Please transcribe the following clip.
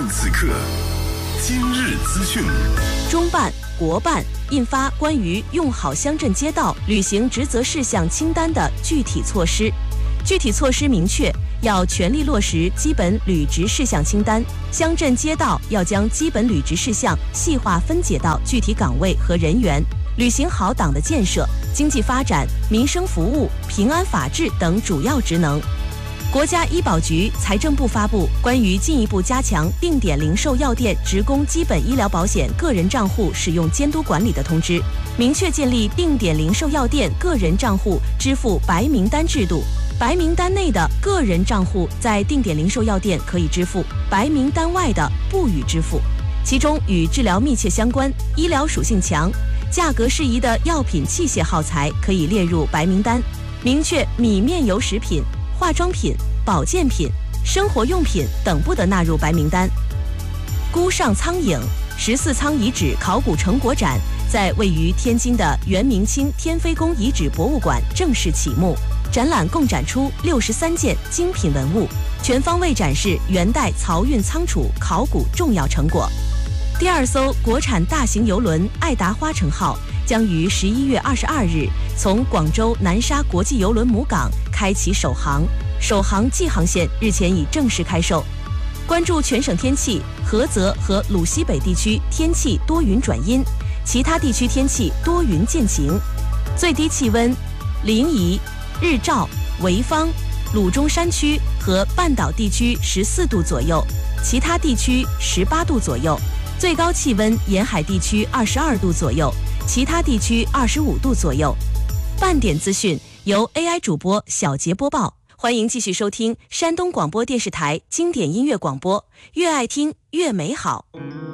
此刻，今日资讯。 中办、国办印发关于用好乡镇街道履行职责事项清单的具体措施。具体措施明确，要全力落实基本履职事项清单，乡镇街道要将基本履职事项细化分解到具体岗位和人员，履行好党的建设、经济发展、民生服务、平安法治等主要职能。国家医保局、财政部发布关于进一步加强定点零售药店职工基本医疗保险个人账户使用监督管理的通知，明确建立定点零售药店个人账户支付白名单制度。白名单内的个人账户在定点零售药店可以支付，白名单外的不予支付。其中与治疗密切相关、医疗属性强、价格适宜的药品器械耗材可以列入白名单。明确米面油食品、化妆品、保健品、生活用品等不得纳入白名单。孤上苍影14苍遗址考古成果展在位于天津的元明清天妃宫遗址博物馆正式启幕，展览共展出63件精品文物，全方位展示元代漕运仓储考古重要成果。第2艘国产大型邮轮爱达花城号将于11月22日从广州南沙国际邮轮母港开启首航，首航季航线日前已正式开售。关注全省天气，菏泽和鲁西北地区天气多云转阴，其他地区天气多云见晴。最低气温，临沂、日照、潍坊、鲁中山区和半岛地区14度左右，其他地区18度左右。最高气温，沿海地区22度左右，其他地区25度左右。半点资讯由 AI 主播小杰播报。欢迎继续收听山东广播电视台经典音乐广播，越爱听越美好。